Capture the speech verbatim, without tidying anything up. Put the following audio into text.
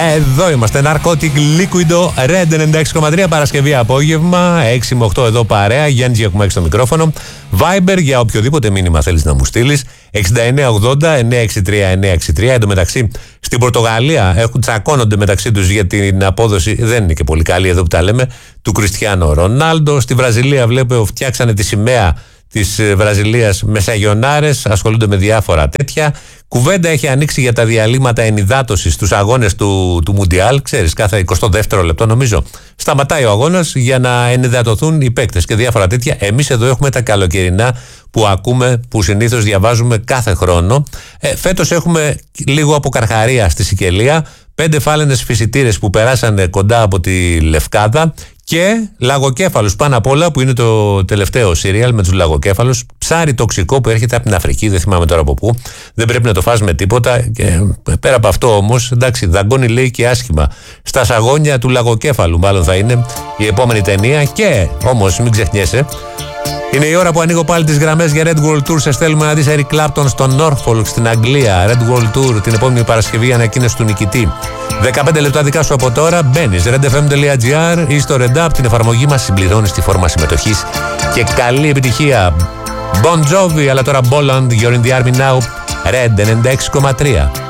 Εδώ είμαστε. Narcotic Liquido Red ενενήντα έξι κόμμα τρία Παρασκευή απόγευμα. έξι με οκτώ εδώ παρέα. Γιάννη Γιακουμάκη στο μικρόφωνο. Viber για οποιοδήποτε μήνυμα θέλεις να μου στείλεις. εξήντα εννέα ογδόντα εννιακόσια είκοσι τρία εννιακόσια είκοσι τρία. Εν τω μεταξύ, στην Πορτογαλία έχουν τσακώνονται μεταξύ τους για την απόδοση. Δεν είναι και πολύ καλή εδώ που τα λέμε. Του Κριστιάνο Ρονάλντο. Στη Βραζιλία βλέπω φτιάξανε τη σημαία της Βραζιλίας μεσαγιονάρες, ασχολούνται με διάφορα τέτοια. Κουβέντα έχει ανοίξει για τα διαλύματα ενυδάτωσης στους αγώνες του, του Μουντιάλ. Ξέρεις, κάθε εικοστό δεύτερο λεπτό νομίζω σταματάει ο αγώνας για να ενυδατωθούν οι παίκτες και διάφορα τέτοια. Εμείς εδώ έχουμε τα καλοκαιρινά που ακούμε, που συνήθως διαβάζουμε κάθε χρόνο. Ε, φέτος έχουμε λίγο από Καρχαρία στη Σικελία, πέντε φάλαινες φυσιτήρες που περάσανε κοντά από τη Λευκάδα και λαγοκέφαλους πάνω απ' όλα, που είναι το τελευταίο σύριαλ με τους λαγοκέφαλους. Ψάρι τοξικό που έρχεται από την Αφρική, δεν θυμάμαι τώρα από πού. Δεν πρέπει να το φας με τίποτα. Και πέρα από αυτό όμως, εντάξει, δαγκώνει λέει και άσχημα. Στα σαγόνια του λαγοκέφαλου, μάλλον θα είναι η επόμενη ταινία. Και όμως, μην ξεχνιέσαι, είναι η ώρα που ανοίγω πάλι τις γραμμές για Red World Tour. Σε στέλνουμε να δεις Eric Clapton στο Norfolk στην Αγγλία. Red World Tour την επόμενη Παρασκευή, ανακοίνωση του νικητή. δεκαπέντε λεπτά δικά σου από τώρα. Μπαίνεις redfm τελεία gr ή στο Red App, την εφαρμογή μας, συμπληρώνεις τη φόρμα συμμετοχής και καλή επιτυχία. Bon Jovi, αλλά τώρα Bolland, You're in the Army Now. Red ενενήντα έξι κόμμα τρία.